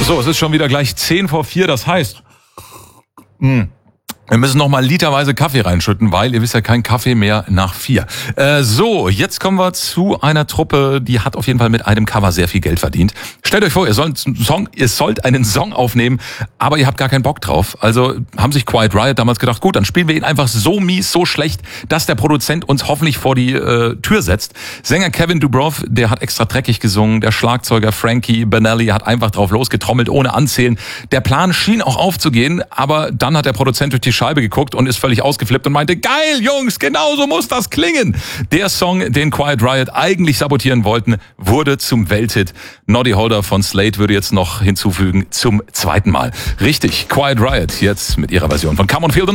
So, es ist schon wieder gleich 4:10, das heißt, wir müssen noch mal literweise Kaffee reinschütten, weil ihr wisst ja, kein Kaffee mehr nach 4. So, jetzt kommen wir zu einer Truppe, die hat auf jeden Fall mit einem Cover sehr viel Geld verdient. Stellt euch vor, ihr sollt einen Song aufnehmen, aber ihr habt gar keinen Bock drauf. Also haben sich Quiet Riot damals gedacht, gut, dann spielen wir ihn einfach so mies, so schlecht, dass der Produzent uns hoffentlich vor die Tür setzt. Sänger Kevin Dubrow, der hat extra dreckig gesungen. Der Schlagzeuger Frankie Banali hat einfach drauf losgetrommelt, ohne anzählen. Der Plan schien auch aufzugehen, aber dann hat der Produzent durch die Scheibe geguckt und ist völlig ausgeflippt und meinte, geil, Jungs, genau so muss das klingen. Der Song, den Quiet Riot eigentlich sabotieren wollten, wurde zum Welthit. Noddy Holder von Slade würde jetzt noch hinzufügen, zum zweiten Mal. Richtig, Quiet Riot jetzt mit ihrer Version von Come on Feel the